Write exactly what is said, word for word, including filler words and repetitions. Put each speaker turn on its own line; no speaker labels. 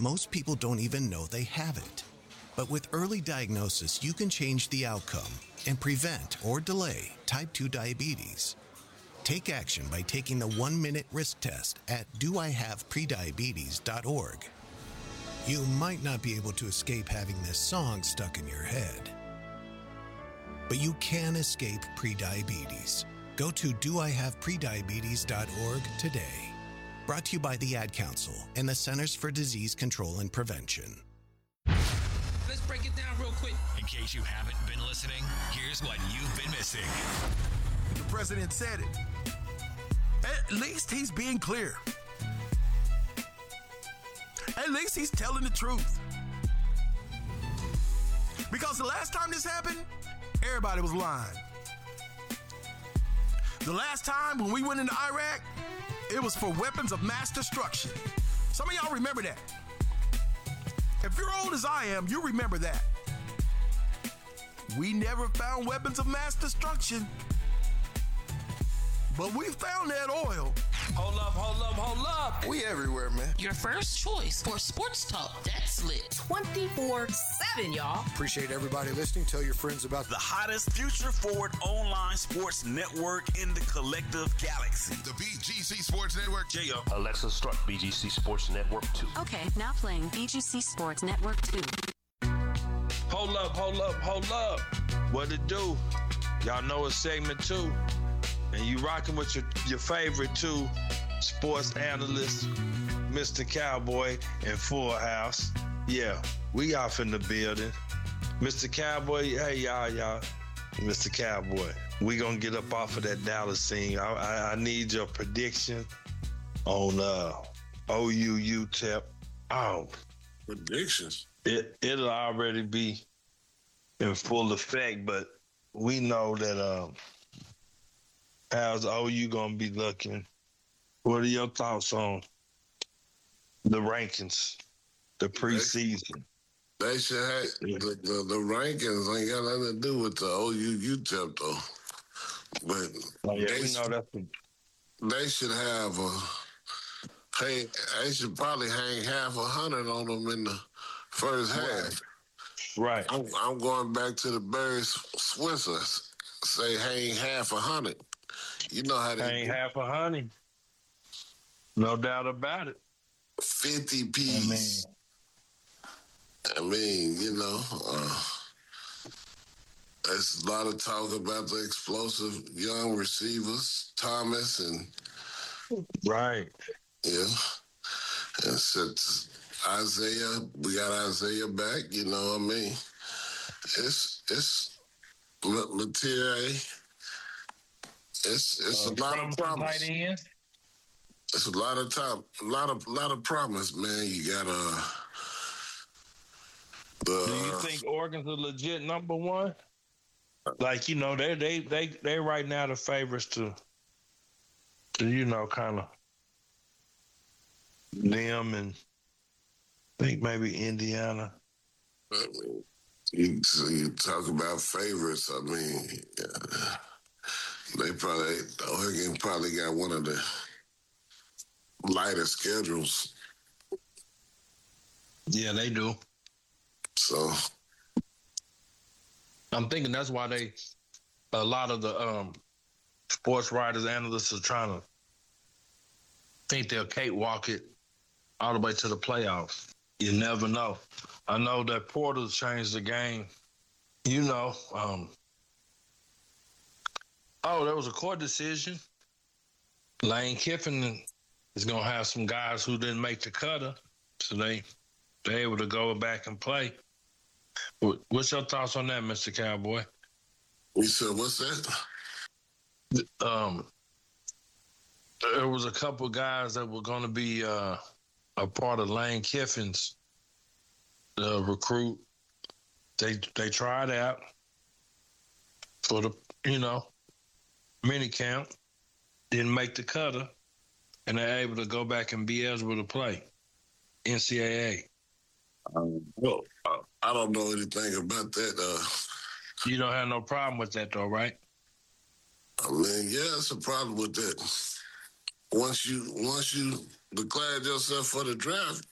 most people don't even know they have it. But with early diagnosis, you can change the outcome and prevent or delay type two diabetes. Take action by taking the one-minute risk test at do I have prediabetes dot org. You might not be able to escape having this song stuck in your head, but you can escape prediabetes. Go to do I have prediabetes dot org today. Brought to you by the Ad Council and the Centers for Disease Control and Prevention.
Let's break it down real quick.
In case you haven't been listening, here's what you've been missing.
The president said it. At least he's being clear. At least he's telling the truth. Because the last time this happened, everybody was lying. The last time when we went into Iraq, it was for weapons of mass destruction. Some of y'all remember that. If you're old as I am, you remember that. We never found weapons of mass destruction, but we found that oil.
Hold up, hold up, hold up.
We everywhere, man.
Your first choice for sports talk that's lit.
twenty-four seven, y'all.
Appreciate everybody listening. Tell your friends about
the hottest future forward online sports network in the collective galaxy.
The B G C Sports Network.
Yeah, yo.
Alexa, start B G C Sports Network two.
Okay, now playing B G C Sports Network two.
Hold up, hold up, hold up. What it do? Y'all know it's segment two. And you rocking with your, your favorite two sports analysts, Mister Cowboy and Full House. Yeah, we off in the building. Mister Cowboy, hey, y'all, y'all. Mister Cowboy, we gonna get up off of that Dallas scene. I, I, I need your prediction on uh, O U U T E P. Oh,
predictions.
It, it'll already be in full effect, but we know that um, how's O U gonna be looking? What are your thoughts on the rankings, the preseason?
They should have the, the, the rankings ain't got nothing to do with the O U U T E P though. But
oh, yeah,
they,
we know that's the...
they should have a hey. They should probably hang half a hundred on them in the first half.
Right.
I'm, I'm going back to the Barry Switzer. Say hang half a hundred. You know how they
hang
do.
half a hundred. No doubt about it.
Fifty P's. I mean, I mean you know, uh, there's a lot of talk about the explosive young receivers, Thomas and
right.
Yeah, and since Isaiah, we got Isaiah back. You know what I mean? It's it's material. It's it's uh, a lot of promise. It's a lot of time, a lot of lot of promise, man. You got uh, the.
Do you think Oregon's a legit number one? Like you know, they they they they right now the favorites to, to you know, kind of them and I think maybe Indiana.
I mean, you, so you talk about favorites. I mean, yeah, they probably Oregon probably got one of the lighter schedules.
Yeah, they do.
So
I'm thinking that's why they, a lot of the um, sports writers, analysts are trying to think they'll cakewalk it all the way to the playoffs. You never know. I know that Porter changed the game. You know, um, oh, there was a court decision. Lane Kiffin is going to have some guys who didn't make the cutter, so they they're able to go back and play. What's your thoughts on that, Mister Cowboy?
You said what's that?
Um, there was a couple of guys that were going to be uh, a part of Lane Kiffin's uh, recruit. They they tried out for the you know mini camp, didn't make the cutter, and they're able to go back and be eligible to play N C double A.
Um, well, uh, I don't know anything about that. Uh,
you don't have no problem with that, though, right?
I mean, yeah, it's a problem with that. Once you once you declare yourself for the draft,